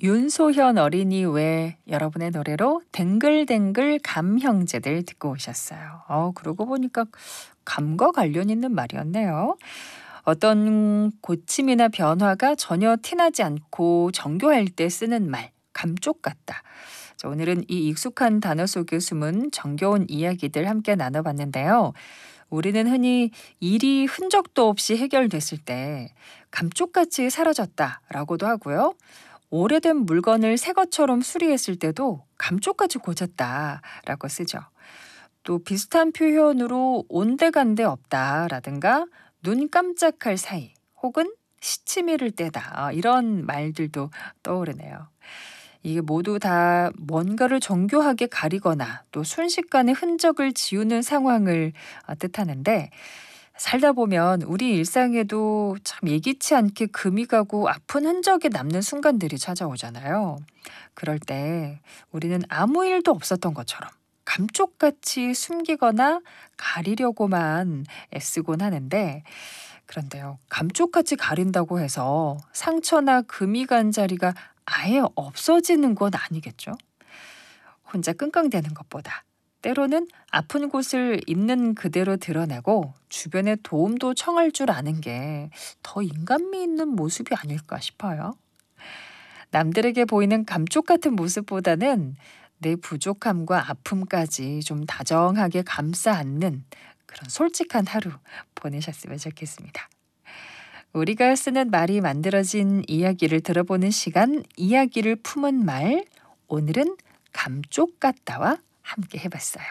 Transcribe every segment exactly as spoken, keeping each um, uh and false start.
윤소현 어린이 외 여러분의 노래로 댕글댕글 감 형제들 듣고 오셨어요. 어, 그러고 보니까 감과 관련 있는 말이었네요. 어떤 고침이나 변화가 전혀 티나지 않고 정교할 때 쓰는 말, 감쪽 같다. 자, 오늘은 이 익숙한 단어 속에 숨은 정겨운 이야기들 함께 나눠봤는데요. 우리는 흔히 일이 흔적도 없이 해결됐을 때 감쪽같이 사라졌다라고도 하고요. 오래된 물건을 새 것처럼 수리했을 때도 감쪽같이 고쳤다라고 쓰죠. 또 비슷한 표현으로 온데간데 없다라든가 눈 깜짝할 사이 혹은 시치미를 떼다 아, 이런 말들도 떠오르네요. 이게 모두 다 뭔가를 정교하게 가리거나 또 순식간에 흔적을 지우는 상황을 어, 뜻하는데 살다 보면 우리 일상에도 참 예기치 않게 금이 가고 아픈 흔적이 남는 순간들이 찾아오잖아요. 그럴 때 우리는 아무 일도 없었던 것처럼 감쪽같이 숨기거나 가리려고만 애쓰곤 하는데 그런데요, 감쪽같이 가린다고 해서 상처나 금이 간 자리가 아예 없어지는 건 아니겠죠? 혼자 끙끙대는 것보다 때로는 아픈 곳을 있는 그대로 드러내고 주변에 도움도 청할 줄 아는 게 더 인간미 있는 모습이 아닐까 싶어요. 남들에게 보이는 감쪽 같은 모습보다는 내 부족함과 아픔까지 좀 다정하게 감싸 안는 그런 솔직한 하루 보내셨으면 좋겠습니다. 우리가 쓰는 말이 만들어진 이야기를 들어보는 시간, 이야기를 품은 말, 오늘은 감쪽 같다와 함께 해봤어요.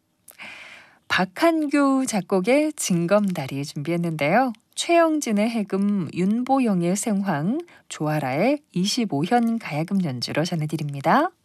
박한규 작곡의 징검다리 준비했는데요. 최영진의 해금, 윤보영의 생황, 조아라의 이십오 현 가야금 연주로 전해드립니다.